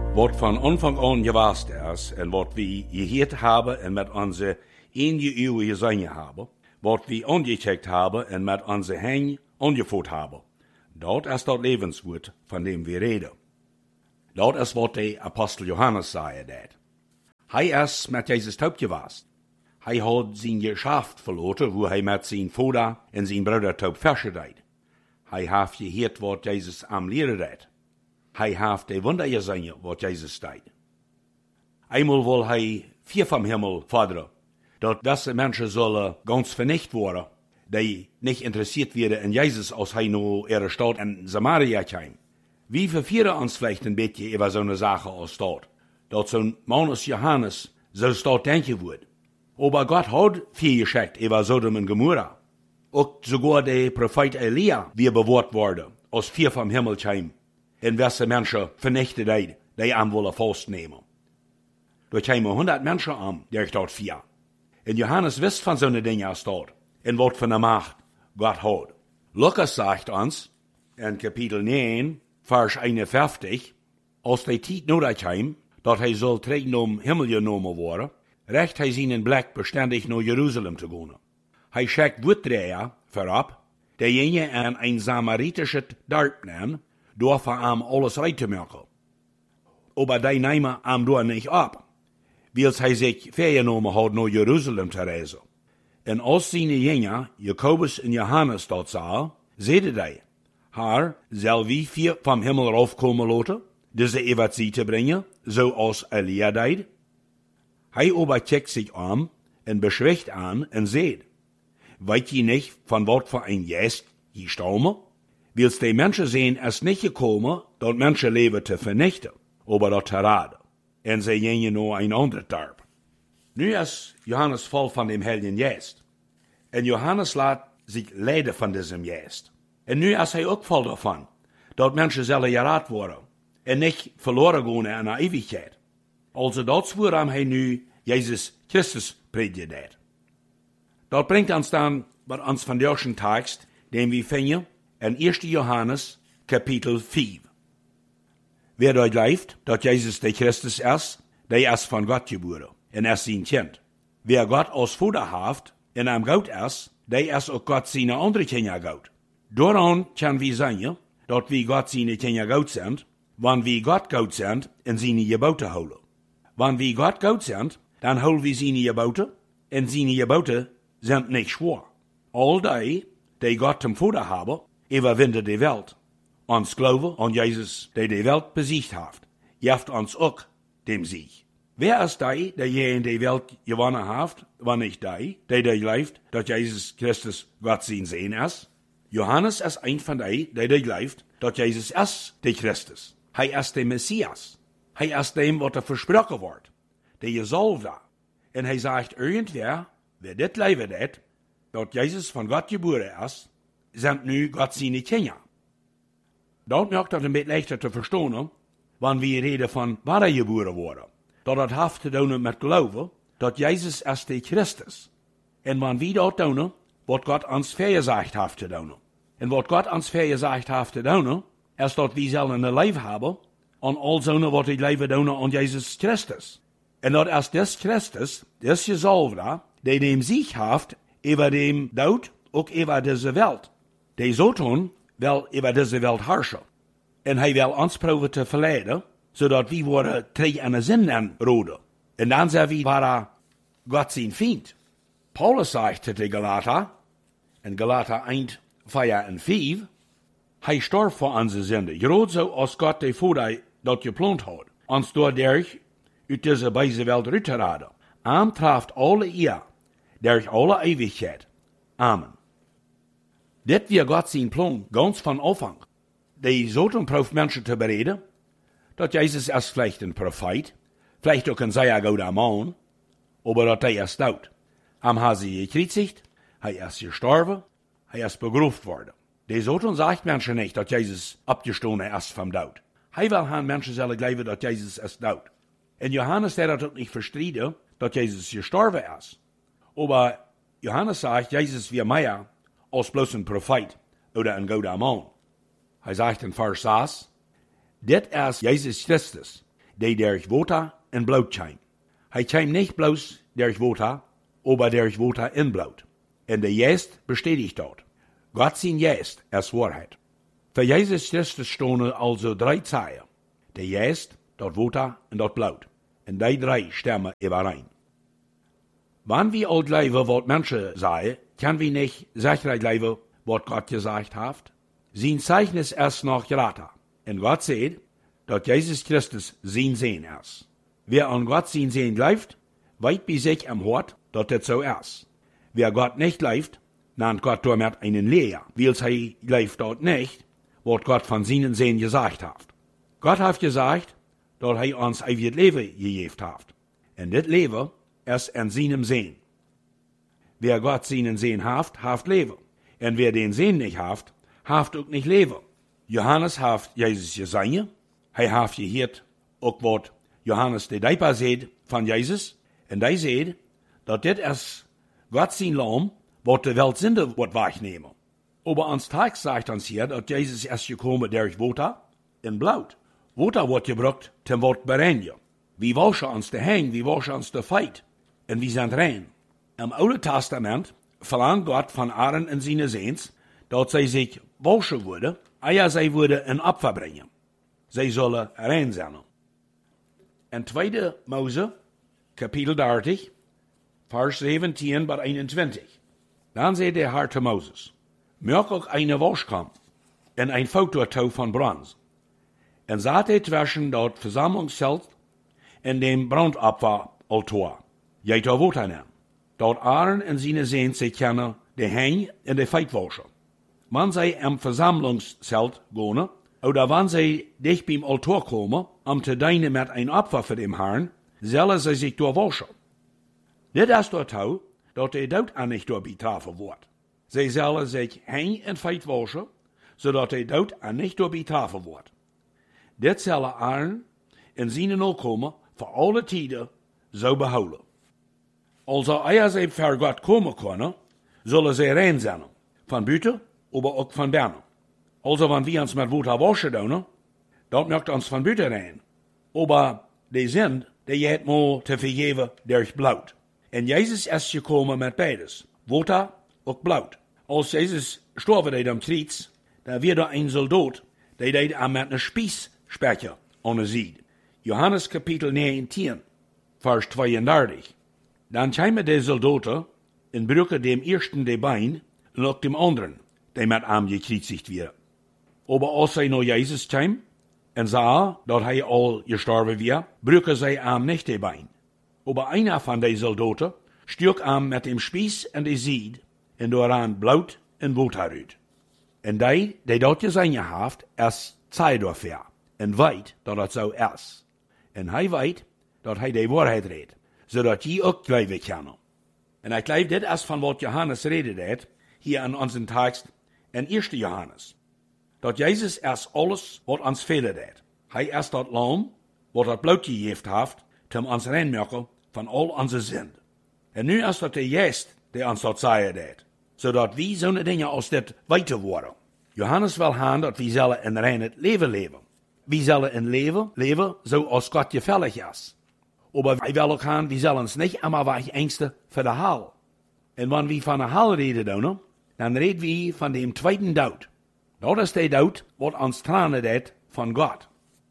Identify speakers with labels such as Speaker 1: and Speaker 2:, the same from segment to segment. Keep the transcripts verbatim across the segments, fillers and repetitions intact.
Speaker 1: Wat von Anfang an gewast ist, und wat wir gehört haben und mit unsere einige Ehe gesehen haben, wat wir angecheckt haben und mit unsere Hände angeführt haben. Dort ist das Lebenswort, von dem wir reden. Dort ist, was der Apostel Johannes sagt. Er ist mit Jesus taub gewesen. Er hat sein Geschäft verloren, wo er mit seinem Vater und seinem Bruder taub verschiedert. Er hat gehört, was Jesus am Lehren hat. Er hat die Wunder gesehen, was Jesus steht. Einmal will er vier vom Himmel fordern, dass diese Menschen sollen ganz vernichtet werden, die nicht interessiert werden in Jesus, als er nur ihre Stadt in Samaria kam. Wie verführen uns vielleicht ein bisschen über so eine Sache als dort, dass so ein Mann als Johannes so dort denken wird. Aber Gott hat viel geschickt über Sodom und Gomorra. Auch sogar der Prophet Elia wird bewahrt worden, als vier vom Himmel kam. In welche Menschen vernichtet hat, die am wollen festnehmen. Da kamen hundert Menschen an, die dort vier. Und Johannes wisst von so einer Dinge als dort, in was für eine Macht Gott hat. Lukas sagt uns, in Kapitel neun, Vers einundfünfzig, als die Zeit nodig kam, dass er soll treten um Himmel genommen worden, recht er seinen Blick beständig nach Jerusalem zu gehen. Er schickt Wutträger vorab, derjenige an ein samaritisches Dorf nennen, door van am alles recht te maken. Aber die nemen am door nicht ab, weil hij sich vergenomen hat, naar Jerusalem zu reisen. En als seine Jünger, Jakobus und Johannes dort sahen, zeiden die, haar, zal wie vier vom Himmel raufkommen laten, diese Evangelie te brengen, so als Elia deed? Hij aber checkt sich an und beschwicht an und seht, weet je nicht, von wat für ein Geist je staume? Wils die Menschen sehen, es nicht gekommen, dort Menschenleben zu vernichten, aber dort zu raden. Und sie gingen nur ein anderes Dorf. Nu ist Johannes voll von dem Heiligen Geist. Und Johannes lässt sich leiden von diesem Geist. Und nu ist er auch voll davon, dort Menschen sollen geraten worden und nicht verloren gehen in der Ewigkeit. Also dort woran er nu Jesus Christus predikt hat. Dort bringt uns dann, was uns von der ersten Text, den wir finden, in erster Johannes, Kapitel vier. Wer dort glaubt, dass Jesus der Christus ist, der ist von Gott geboren, und ist sein Kind. Wer Gott als Vater hat, und am Gott ist, der ist auch Gott seine andere Kinder Gott. Daran können wir sagen, dass wir Gott seine Kinder Gott sind, wenn wir Gott Gott sind und seine Gebote holen. Wenn wir Gott Gott sind, dann holen wir seine Gebote, und seine Gebote sind nicht schwer. All die, die Gott zum Vater haben, überwindet die Welt. Uns Glauben an Jesus, der die Welt besiegt hat, jaft uns auch dem Sieg. Wer ist der, der je in die Welt gewonnen hat, wenn nicht der, der der glaubt, dass Jesus Christus Gott sein Sehen ist? Johannes ist ein von denen, der der glaubt, dass Jesus ist der Christus. Er ist der Messias. Er ist dem, was er versprochen wird. Der Gesalbte. Und er sagt, irgendwer, wer das leben hat, dass Jesus von Gott geboren ist, sind nu Gott seine Kinder. Dort macht das ein bisschen leichter zu verstehen, wenn wir reden von wann geboren worden. Dat het heeft te doen met geloven, dat Jezus is de Christus. En wenn wir dort doen, wat Gott uns vergesagt heeft te doen. En wat Gott uns vergesagt heeft te doen, is dat wir zullen een leven hebben, aan al zonen wat ik leven doen aan Jezus Christus. En dat is des Christus, des Gezalfde, die dem Sieg heeft, über dem Dood, ook über deze Welt. Die zo tun, wil über deze Welt herrschen. En hij wil ons proeven te verleiden, zodat we worden terug aan de zin en roden. En dan zijn we waar Gott zijn vriend. Paulus zegt tegen Galater, in Galater één, vier en vijf, hij starb voor onze zonde, gerade zo als Gott de Vader dat geplant had, ons doordat uit deze beide Welt uit te raden. Am traft alle ihr, durch alle Ewigkeit. Amen. Dit wir Gott zijn plan, ganz von Anfang. Die sollten proef Menschen te bereden, dat Jezus is vielleicht ein Prophet, vielleicht auch ein sehr guter Mann, aber dat hij is dood. Am hat sie gekreuzigt, hij is gestorben, hij is begraven worden. Die sollten sagt Menschen nicht, dat Jezus abgestoßen ist vom Dood. Hij will haben Menschen sollen glauben, dat Jezus ist dood. Und Johannes der hat auch nicht verstritten, dat Jezus gestorben ist. Aber Johannes sagt, Jesus wie mehr als bloß ein Prophet oder ein guter Mann. Er sagt in Vers sechs, dit is Jezus Christus, die durch Water en Blut käm. Hij käm nicht bloß durch Water, aber durch Water in Blut. En de Geest bestätigt dort. Gott sein Geest als Wahrheit. Für Jesus Christus stonden also drei Zeichen. Der Geest, dort Water en dort Blut. En die drei stemmen überein. Wann wir auch leben, was Menschen sagen, können wir nicht sicher leben, was Gott gesagt hat. Sein Zeichen ist erst noch geraten. Und Gott sagt, dass Jesus Christus sein Sehen ist. Wer an Gott sein Sehen läuft, weit bei sich am Hort, dass das so ist. Wer Gott nicht läuft, nennt Gott damit einen Lehrer, weil er läuft dort nicht, was Gott von seinen Sehen gesagt hat. Gott hat gesagt, dass er uns ein Leben gegeben hat. Und das Leben ist in seinem Sehen. Wer Gott seinen Sehen hat, hat Leben. Und wer den Sehen nicht hat, hat auch nicht Leben. Johannes hat Jesus gesehen, er hat gehört, auch was Johannes der Däuper sagt von Jesus, und er sagt, dass das ist Gott sein Lamm, was die Welt Sünde wird wegnehmen. Aber uns Text sagt uns hier, dass Jesus erst gekommen durch Water in Blut. Water wird gebraucht zum Wort bereinigen. Wir waschen uns die Hände, wir waschen uns die Feit, und wir sind rein. Im Alten Testament verlangt Gott von allen in seine Sehens, dass sie sich waschen würden, ehe sie würden ein Opfer bringen. Sie sollen rein sein. In zweiter Mose, Kapitel dreißig, Vers siebzehn bis einundzwanzig. Dann sagt der Herr zu Moses, mach auch eine Waschkamp und ein Fotortau von Bronze. Und satte zwischen dort Versammlungszelt in dem Brandopferaltar. Geht da Water nehmen. Dort Aaron und seine Sehnen sich kennen, die Hänge und die Feitwasche. Wenn sie am Versammlungszelt gehen, oder wenn sie dicht beim Altar kommen, um zu dienen mit ein Opfer für den Herrn, sollen sie sich dort waschen. Das ist dort auch, dass der Tod auch nicht dort betroffen wird. Sie sollen sich Hänge und Feit waschen, sodass der Tod auch nicht dort betroffen wird. Das sollen Aaron in seine Nachkommen für alle Tiden so behouden. Also, ehe sie für Gott kommen können, sollen sie rein sein. Von buiten, aber auch von binnen. Also, wenn wir uns mit Wasser waschen tun, das macht uns von buiten rein. Aber die sind, die geht mal zu vergeben durch Blut. Und Jesus ist gekommen mit beides, Wasser und Blut. Als Jesus starb am Kreuz, da wird ein Soldat, der deed mit einer Spießspecher ohne sieht. Johannes Kapitel neunzehn, Vers zweiunddreißig. Dann kämen die Soldaten und brücken dem ersten die Bein und auch dem anderen, der mit ihm gekreuzigt wird. Aber als sie noch Jesus kämen und sah, dass er all gestorben war, brücken sie ihm nicht die Bein. Aber einer von den Soldaten stürk ihm mit dem Spieß in die Sied und daran Blut und Water rüt. Und die, die dort gesehen haft, ist Zeit dafür und weit, dass das so ist. Und er weiß, dass er die Wahrheit redet, zodat je ook glauben können. Und ich glaube, das ist von was Johannes redet hat, hier an unserem Text in ersten Johannes. Dass Jesus erst alles, was uns fehlt hat. Er ist das Lamm, was das Blut gegeben hat, zum uns reinmachen von all unseren Sünden. Und nu ist das der Geist, der uns das sagen hat, zodat wir so eine Dinge aus das weiter worden. Johannes will haben, dass wir sollen ein reines Leben leben. Wir sollen ein Leben leben, so als Gott gefällig ist. Aber wir wollen auch haben, wir sollen uns nicht einmal weich Ängste für die Hall. Und wenn wir von der Hall reden, dann reden wir von dem zweiten Tod. Das ist der Tod, was uns trennen hat von Gott.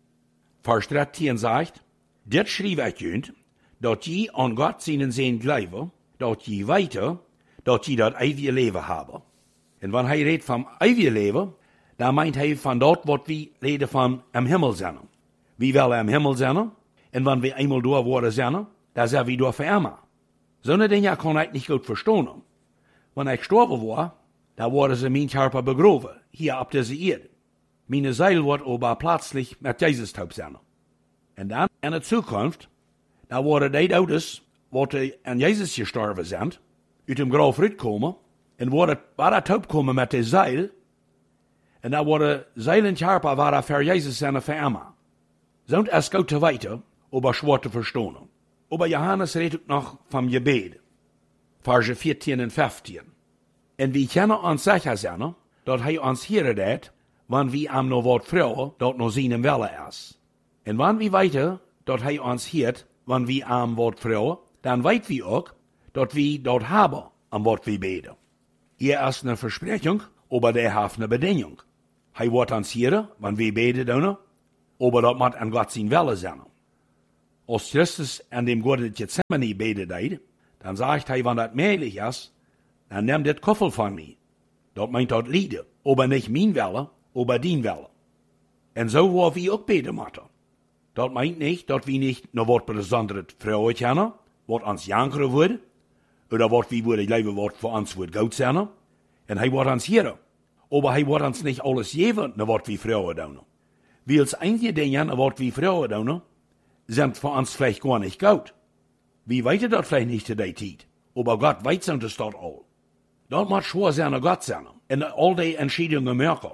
Speaker 1: Vers dreizehn sagt, das schrieb ich euch, dass je an Gott seinen Sehen glauben, dass je weiter, dass je das ewige Leben haben. Und wenn er redet vom ewigen Leben, dann meint er von dort, was wir reden von am Himmel sind. Wir wollen am Himmel sein, und wenn wir einmal da worden sind, dann sind wir da für immer. So eine Dinge kann ich nicht gut verstehen. Wenn ich gestorben war, da wurde sie mein Körper begraben, hier auf dieser Erde. Meine Seele wird aber plötzlich mit Jesus taub sein. Und dann in der Zukunft, da wurde die Todes, die an Jesus gestorben sind, aus dem Grab rauskommen, und wurde war taub kommen mit der Seil, und da wurde Seelen Körper war für Jesus sein für immer. So es geht weiter, aber schwer zu verstehen. Aber Johannes redet noch vom Gebet, Verse vierzehn und fünfzehn. Und wir können uns sicher sein, dass er uns hier redet, wenn wir am noch was fragen, dort noch seinem Wille ist. Und wenn wir weiter, dat hij ons hiert, wanneer wie arm wordt vrouwen, dan weet wie ook, dat wie dat hebben, aan wat wie beten. Hier is een versprechung, aber der heeft een bedingung. Hij wordt ons hieren, wanneer wie beten doen, aber dat moet aan God zijn wille zijn. Als Christus aan dem Gott Gethsemane beten deed, dan zegt hij, wanneer dat möglich is, dan neem dit koffel van mij. Dat meint dat lieden, aber nicht mijn wille, aber dien wille. En zo waar we ook beten moeten. Dat meint niet dat we niet naar wat besondere vrouwen kennen, wat ons jankeren wordt, oder wat we worden leven wat voor ons wordt goed zijn. En hij wordt ons hieren. Aber hij wordt ons niet alles geven naar wat we vrouwen doen. Wie als eindige dingen naar wat we vrouwen doen, zijn voor ons vielleicht gar nicht gut. Wie weten dat vielleicht nicht zu der Zeit, aber Gott weiß das dort all. Dat moet schwer zijn naar God zijn, en al die Entscheidungen merken.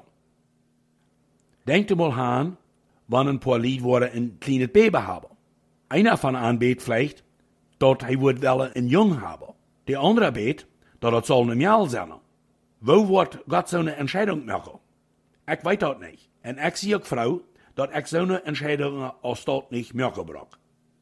Speaker 1: Denkt u mal aan, wanneer een paar Lied worden een kleines Baby hebben. Einer van aan beet vielleicht, dat hij wordt wel een jong hebben. De andere beet, dat het zal een jaar zijn. Wo wordt God zo'n Entscheidung maken? Ik weet dat niet. En ik zie ook vrouw, dat ik zo'n Entscheidungen als dat niet maken brok.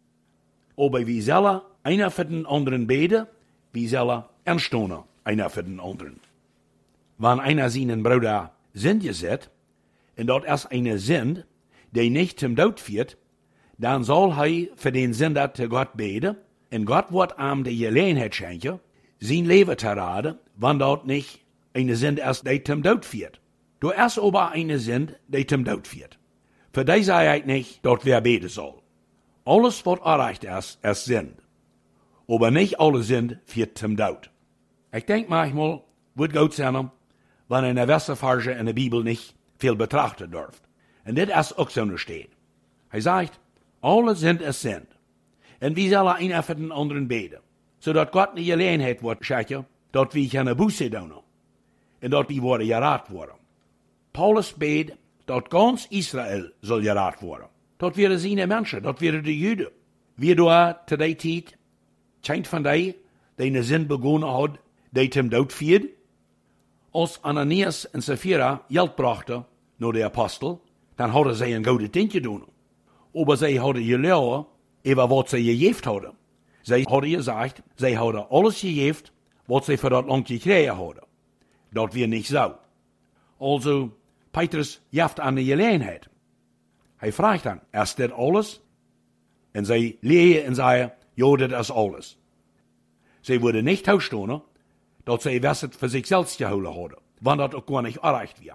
Speaker 1: Aber wie zullen einer für den anderen beten, wie zullen ernstonen einer für den anderen. Wann einer seinen Bruder Sünde gezet, en dat is eine Sünde, die nicht zum Tod führt, dann soll hij für den Sünder zu Gott beten, en Gott wird ihm die Gelegenheit schenken, sein Leben zu raten, wann dort nicht eine Sünde ist, die zum Tod führt. Du ist aber eine Sünde, die zum Tod führt. Für die sei ich nicht, dort wer beten soll. Alles, was erreicht ist, ist Sünde. Aber nicht alle Sünde führt zum Tod. Ich denke manchmal, wird gut sein, wenn eine Wasserfarge in der Bibel nicht viel betrachten dürft. Und das ist auch so steht. Er sagt, alle Sünde ist Sünde. Und wir sollen einer für den anderen beten, zodat Gott eine Gelegenheit wird schenken, dat wir keine Buße tun. Und dat wir worden gerat worden. Paulus bet, dat ganz Israel soll gerat worden. Dat wäre seine Menschen, dat wäre die Juden. Wir da zu der Zeit, scheint von die, die eine Sinn begonnen hat, die zum Tod führt. Als Ananias und Sapphira Geld brachten, nur der Apostel, dann hadden sie ein gutes Ding getan. Aber sie hadden gelogen, über was sie gegeben hadden. Sie hadden gesagt, sie hadden alles gegeben, was sie für das Land gekriegt hadden. Dat wir nicht so. Also, Petrus jaft an die Gelegenheit. Hij fragt dann, ist das alles? Und sie legen und sagen, ja, das ist alles. Sie würden nicht ausstehen, dass sie was für sich selbst geholt hadden, wann das auch gar nicht erreicht wird.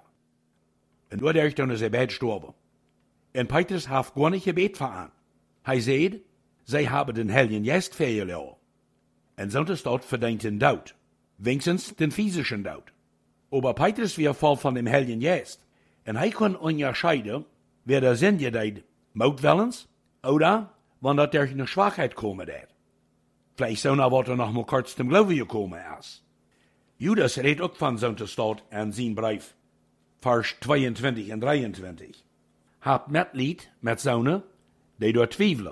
Speaker 1: Und dadurch dann ist sie beide gestorben. Und Petrus hat gar nicht gebet für ihn. Er sagt, sie haben den Heiligen Geist verloren. Und so ist das verdient den Tod. Wenigstens den physischen Tod. Aber Petrus war voll von dem Heiligen Geist. Und er kann unterscheiden, wer der Sünde deed, moedwillens, oder wann dat durch eine Schwachheit kommen deed. Vielleicht so nach wat er noch mal kurz zum Glauben gekommen ist. Judas redet auch von so einer Stadt an sein Brief, Vers zweiundzwanzig und dreiundzwanzig. Habt Mitleid mit Sohne, die dort zweifeln.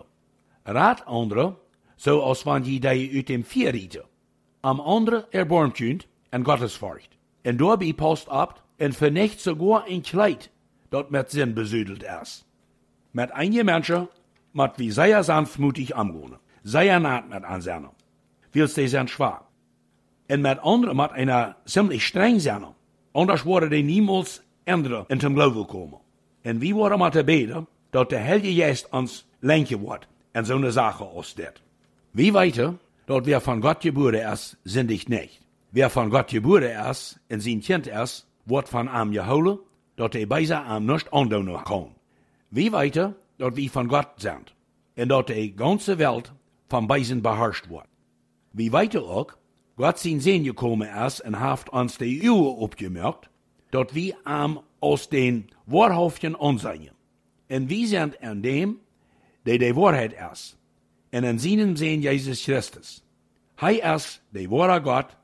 Speaker 1: Rat andere, so als wann je die uit dem Vier rieten. Am andere erbarmt kunt en Gottesfurcht. En daarbij past ab en vernicht sogar ein Kleid, dat mit Sinn besudelt ist. Mit einigen Menschen moet wie sehr sanftmutig umgehen, sehr naht mit ansennen, weil sie sind schwach. Und mit anderen moet einer ziemlich streng sein, anders worden die niemals ändern in zum Glauben kommen. Und wie worden met beten, dat der Heilige Geist uns lenken wird in so eine Sache aus det. Wie weiter, dat wer von Gott geboren ist, sündigt nicht. Wer von Gott geboren ist und sein Kind ist, wird von ihm geholen, dat er bei ihm nicht andoen kann. Wie weiter, dat wir von Gott sind und dat die ganze Welt von beiden beherrscht wird. Wie weiter auch, Gott sein Sinn gekommen ist und hat uns die Uhr abgemerkt, dat wir ihm aus den Wahrhaften ansehen. Und wir sind an dem, der die Wahrheit ist, und in seinem Sinn Jesus Christus. Er ist der wahre Gott,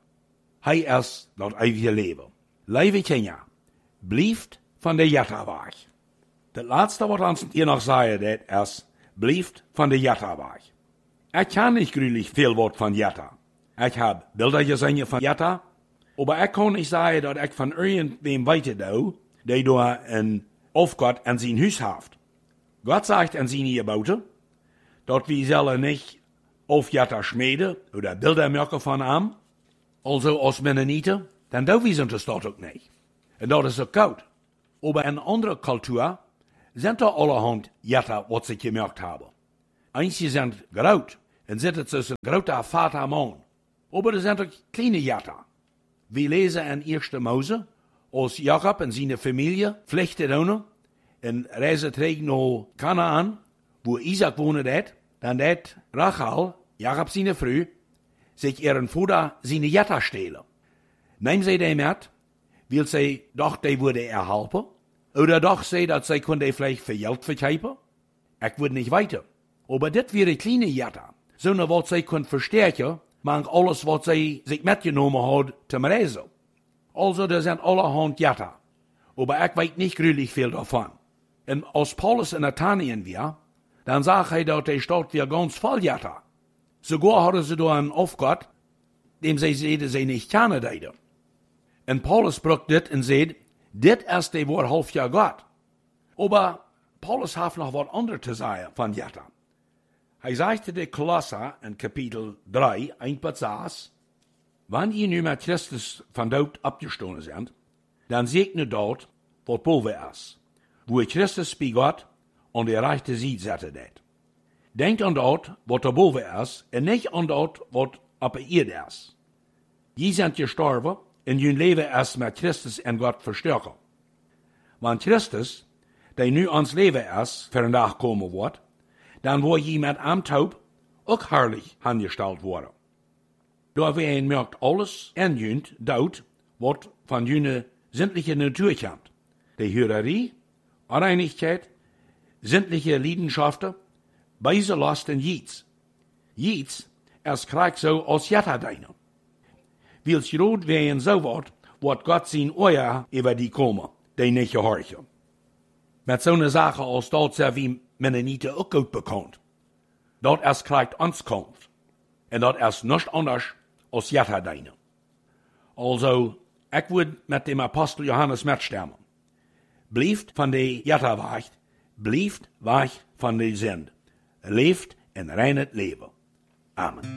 Speaker 1: er ist das ewige Leben. Liebe Kinder, blijft van de Jetta weg. Das laatste wat ons hier noch sagen, das ist, blijft van de Jetta weg. Ich kann nicht gründlich viel Wort von Jetta. Ich habe Bilder gesehen von Jetta, aber ich kann nicht sagen, dass ich von irgendwem weiter da, der da ein Aufgott an sein Haus hat. Gott sagt an seine Gebote, dort wir sollen nicht auf Jatta schmieden oder Bilder machen von ihm, also als Mennoniten, dann dürfen wir das dort auch nicht. Und das ist auch gut. Aber in anderer Kultur sind da allerhand Jatta, was sie gemacht haben. Einige sind groß und sitzen zwischen großer Vater und Mann. Aber das sind auch kleine Jatta. Wir lesen in erster Mose, als Jakob und seine Familie flüchtet ohne und reisen terug nach Kanaan, wo Isaac wohnt hat, dann hat Rachel, Jakob seine Frau, sich ihren Vater seine Jatta stehlen. Nehmen sie den mit, will sie doch, die würde er helfen, oder doch sie, dass sie könnte vielleicht für Geld verkaufen? Ich würde nicht weiter. Aber das wäre kleine Jatta. So eine, was sie können verstärken, mang alles, was sie sich mitgenommen hat, zum Reisen. Also, das sind allerhand Jatta. Aber ich weiß nicht gründlich viel davon. Und als Paulus in Athenien war, dann sah er, dass die Stadt wir ganz voll Jatta. Sogar hatten sie da einen Aufgott, dem sie sehen, sie nicht kennen deuten. Und Paulus brucht dit und sagt, dit ist der Wort halb ja Gott. Aber Paulus hat noch was anderes zu sagen von Jatta. Er sagte der Kolosser in Kapitel drei, ein Vers sechs, wenn ihr nun mit Christus von dort abgestoßen sind, dann segne dort, was Pulver ist, wo ihr Christus bei Gott und der rechte Sieg setzt. Denkt an dort, was der Pulver ist, und nicht an dort, was auf der Erde ist. Die sind gestorben, und ihr Leben ist mit Christus und Gott verstärkt. Wenn Christus, der nu ans Leben ist, für nachkommen wird, dann wo je mit am Taub auch herrlich angestellt worden. Da wir ein merkt alles entjünt, dort, was von jene sämtliche Natur kommt. Die Hörerie, Uneinigkeit, sämtliche Leidenschaften, beise Last und Jieds. Jieds, es kriegt so als Jatta deine. Wils rot werden so wat, wat Gott sein Euer über die kommen, die nicht gehorchen. Mit so einer Sache als dort sehr wie Mennoniten auch gut bekannt. Dort erst kriegt Ankunft. Und dort erst nichts anders als Jatta deine. Also, ich würde mit dem Apostel Johannes mitstimmen. Blieft von der Jatta weicht, blieft weich von der Sünde. Leeft in reines Leben. Amen.